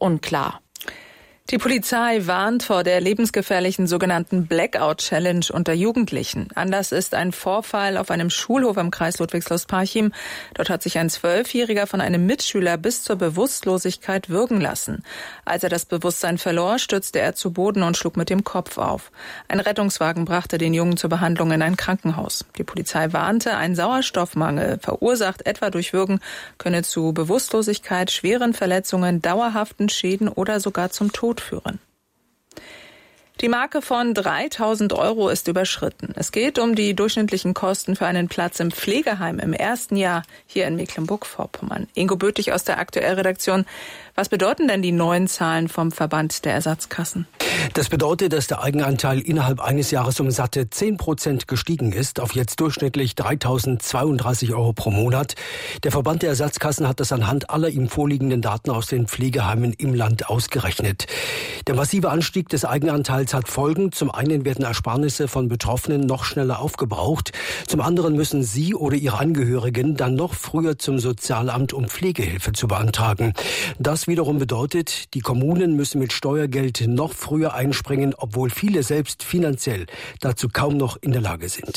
unklar. Die Polizei warnt vor der lebensgefährlichen sogenannten Blackout-Challenge unter Jugendlichen. Anlass ist ein Vorfall auf einem Schulhof im Kreis Ludwigslust-Parchim. Dort hat sich ein 12-Jähriger von einem Mitschüler bis zur Bewusstlosigkeit würgen lassen. Als er das Bewusstsein verlor, stürzte er zu Boden und schlug mit dem Kopf auf. Ein Rettungswagen brachte den Jungen zur Behandlung in ein Krankenhaus. Die Polizei warnte, ein Sauerstoffmangel, verursacht etwa durch Würgen, könne zu Bewusstlosigkeit, schweren Verletzungen, dauerhaften Schäden oder sogar zum Tod führen. Die Marke von 3.000 € ist überschritten. Es geht um die durchschnittlichen Kosten für einen Platz im Pflegeheim im ersten Jahr hier in Mecklenburg-Vorpommern. Ingo Bötig aus der Aktuellredaktion. Was bedeuten denn die neuen Zahlen vom Verband der Ersatzkassen? Das bedeutet, dass der Eigenanteil innerhalb eines Jahres um satte 10% gestiegen ist, auf jetzt durchschnittlich 3.032 € pro Monat. Der Verband der Ersatzkassen hat das anhand aller ihm vorliegenden Daten aus den Pflegeheimen im Land ausgerechnet. Der massive Anstieg des Eigenanteils hat Folgen. Zum einen werden Ersparnisse von Betroffenen noch schneller aufgebraucht. Zum anderen müssen sie oder ihre Angehörigen dann noch früher zum Sozialamt, um Pflegehilfe zu beantragen. Das wiederum bedeutet, die Kommunen müssen mit Steuergeld noch früher einspringen, obwohl viele selbst finanziell dazu kaum noch in der Lage sind.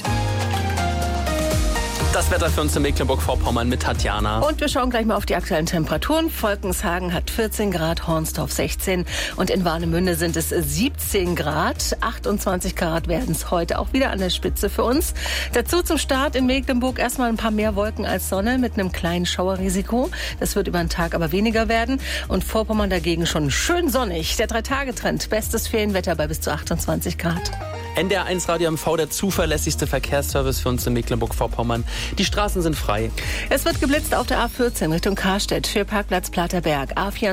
Das Wetter für uns in Mecklenburg-Vorpommern mit Tatjana. Und wir schauen gleich mal auf die aktuellen Temperaturen. Volkenshagen hat 14 Grad, Hornsdorf 16 und in Warnemünde sind es 17 Grad. 28 Grad werden es heute auch wieder an der Spitze für uns. Dazu zum Start in Mecklenburg erstmal ein paar mehr Wolken als Sonne mit einem kleinen Schauerrisiko. Das wird über den Tag aber weniger werden. Und Vorpommern dagegen schon schön sonnig. Der 3-Tage-Trend, bestes Ferienwetter bei bis zu 28 Grad. NDR1 Radio MV, der zuverlässigste Verkehrsservice für uns in Mecklenburg-Vorpommern. Die Straßen sind frei. Es wird geblitzt auf der A14 Richtung Karstedt für Parkplatz Platterberg.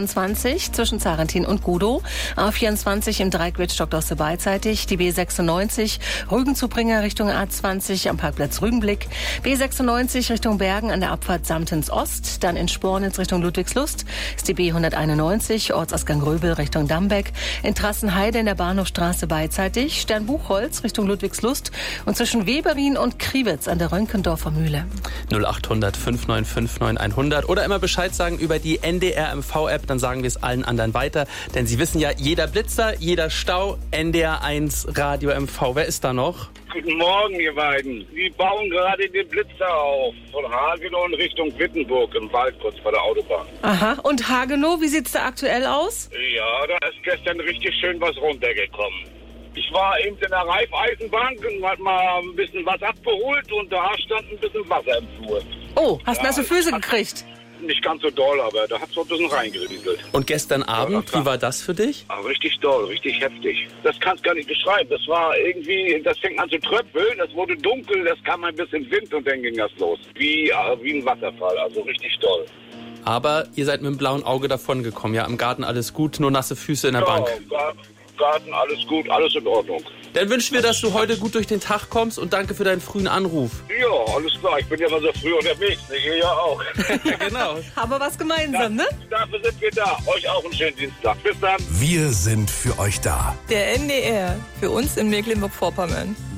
A24 zwischen Zarentin und Gudow. A24 im Dreieck Wittstock-Dosse beidseitig. Die B96 Rügen-Zubringer Richtung A20 am Parkplatz Rügenblick. B96 Richtung Bergen an der Abfahrt Samtens Ost. Dann in Spornitz Richtung Ludwigslust ist die B191 Ortsausgang Röbel Richtung Dambeck. In Trassenheide in der Bahnhofstraße beidseitig. Sternbuchholz Richtung Ludwigslust und zwischen Weberin und Kriwitz an der Rönkendorfer Mühle. 0800 5959 100 oder immer Bescheid sagen über die NDR MV-App, dann sagen wir es allen anderen weiter, denn Sie wissen ja, jeder Blitzer, jeder Stau, NDR1 Radio MV. Wer ist da noch? Guten Morgen, ihr beiden. Sie bauen gerade den Blitzer auf von Hagenow in Richtung Wittenburg im Wald, kurz vor der Autobahn. Aha, und Hagenow, wie sieht's da aktuell aus? Ja, da ist gestern richtig schön was runtergekommen. Ich war eben in der Raiffeisenbank und hab mal ein bisschen was abgeholt und da stand ein bisschen Wasser im Flur. Oh, hast du nasse Füße gekriegt? Nicht ganz so doll, aber da hat es so ein bisschen reingerieselt. Und gestern Abend, wie war das für dich? Ah, richtig doll, richtig heftig. Das kannst du gar nicht beschreiben. Das war irgendwie, das fing an zu tröpfeln, es wurde dunkel, es kam ein bisschen Wind und dann ging das los. Wie ein Wasserfall, also richtig doll. Aber ihr seid mit dem blauen Auge davon gekommen, ja? Im Garten alles gut, nur nasse Füße in der Bank. Garten, alles gut, alles in Ordnung. Dann wünschen wir, dass du heute gut durch den Tag kommst und danke für deinen frühen Anruf. Ja, alles klar. Ich bin ja mal so früh unterwegs. Ihr ja auch. Genau. Haben wir was gemeinsam, ne? Dafür sind wir da. Euch auch einen schönen Dienstag. Bis dann. Wir sind für euch da. Der NDR, für uns in Mecklenburg-Vorpommern.